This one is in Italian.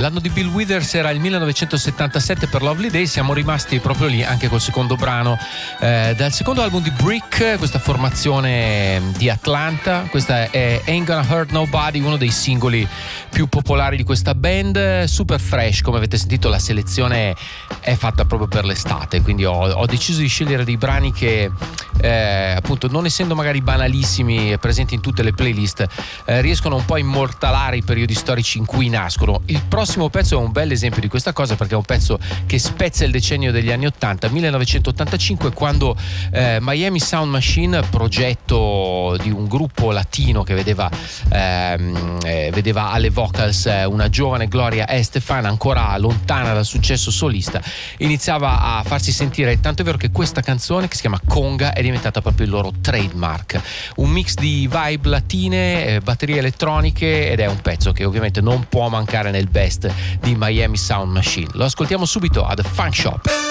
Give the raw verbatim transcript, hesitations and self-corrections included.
L'anno di Bill Withers era il millenovecentosettantasette per Lovely Day, siamo rimasti proprio lì anche col secondo brano eh, dal secondo album di Brick, questa formazione di Atlanta. Questa è Ain't Gonna Hurt Nobody, uno dei singoli più popolari di questa band, super fresh. Come avete sentito, la selezione è fatta proprio per l'estate, quindi ho, ho deciso di scegliere dei brani che eh, appunto, non essendo magari banalissimi e presenti in tutte le playlist, eh, riescono un po' a immortalare i periodi storici in cui nascono. Il prossimo pezzo è un bel esempio di questa cosa, perché è un pezzo che spezza il decennio degli anni ottanta, millenovecentottantacinque, quando eh, Miami Sound Machine, progetto di un gruppo latino che vedeva, ehm, eh, vedeva alle vocals eh, una giovane Gloria Estefan ancora lontana dal successo solista, iniziava a farsi sentire, tanto è vero che questa canzone, che si chiama Conga, è diventata proprio il loro trademark, un mix di vibe latine, eh, batterie elettroniche, ed è un pezzo che ovviamente non può mancare nel best di Miami Sound Machine. Lo ascoltiamo subito a The Funk Shop.